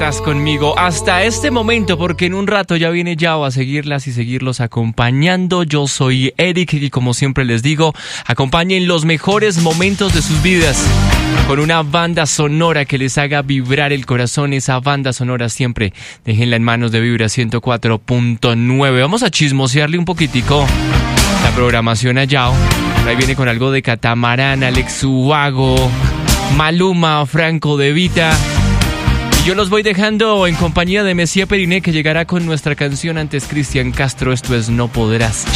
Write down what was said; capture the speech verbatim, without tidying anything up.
estás conmigo hasta este momento, porque en un rato ya viene Yao a seguirlas y seguirlos acompañando. Yo soy Eric y como siempre les digo, acompañen los mejores momentos de sus vidas con una banda sonora que les haga vibrar el corazón. Esa banda sonora siempre déjenla en manos de Vibra ciento cuatro punto nueve. Vamos a chismosearle un poquitico la programación a Yao. Ahí viene con algo de Catamarán, Alex Ubago, Maluma, Franco De Vita. Y yo los voy dejando en compañía de Messier Periné, que llegará con nuestra canción antes Cristian Castro. Esto es No Podrás.